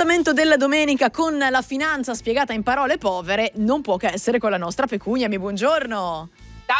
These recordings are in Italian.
L'appuntamento della domenica con la finanza spiegata in parole povere non può che essere con la nostra Pecunia. Buongiorno.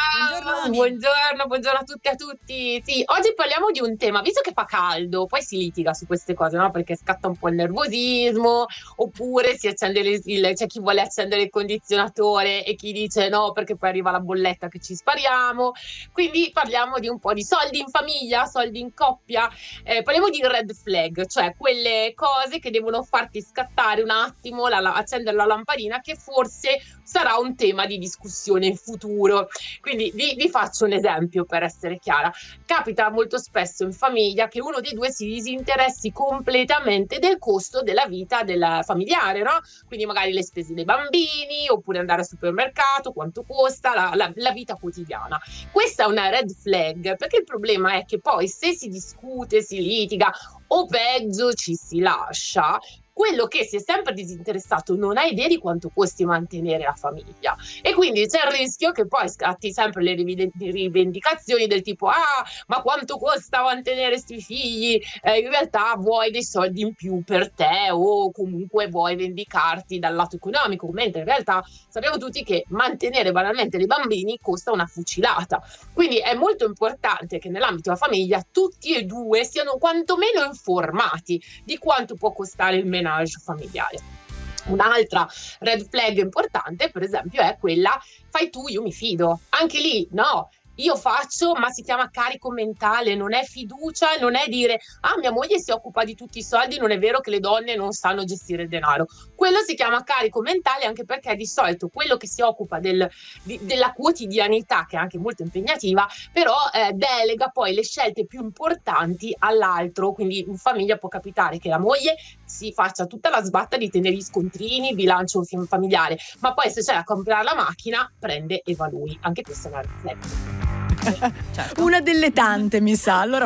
Ciao, buongiorno a tutti e a tutti. Sì, oggi parliamo di un tema, visto che fa caldo, poi si litiga su queste cose, no? Perché scatta un po' il nervosismo, oppure si accende c'è chi vuole accendere il condizionatore e chi dice no, perché poi arriva la bolletta che ci spariamo. Quindi parliamo di un po' di soldi in famiglia, soldi in coppia. Parliamo di red flag, cioè quelle cose che devono farti scattare un attimo, accendere la lampadina, che forse sarà un tema di discussione in futuro. Quindi vi faccio un esempio per essere chiara. Capita molto spesso in famiglia che uno dei due si disinteressi completamente del costo della vita del familiare, no? Quindi magari le spese dei bambini, oppure andare al supermercato, quanto costa, la vita quotidiana. Questa è una red flag, perché il problema è che poi se si discute, si litiga o peggio ci si lascia, quello che si è sempre disinteressato non ha idea di quanto costi mantenere la famiglia, e quindi c'è il rischio che poi scatti sempre le rivendicazioni del tipo ma quanto costa mantenere sti figli, in realtà vuoi dei soldi in più per te o comunque vuoi vendicarti dal lato economico, mentre in realtà sappiamo tutti che mantenere banalmente dei bambini costa una fucilata. Quindi è molto importante che nell'ambito della famiglia tutti e due siano quantomeno informati di quanto può costare il menage familiare. Un'altra red flag importante, per esempio, è quella fai tu, io mi fido. Anche lì, no, io faccio, ma si chiama carico mentale, non è fiducia, non è dire mia moglie si occupa di tutti i soldi, non è vero che le donne non sanno gestire il denaro. Quello si chiama carico mentale, anche perché di solito quello che si occupa della quotidianità, che è anche molto impegnativa, però delega poi le scelte più importanti all'altro. Quindi in famiglia può capitare che la moglie si faccia tutta la sbatta di tenere gli scontrini, bilancio familiare, ma poi se c'è da comprare la macchina prende e va lui. Anche questa è una riflessione. Certo. Una delle tante, mi sa. Allora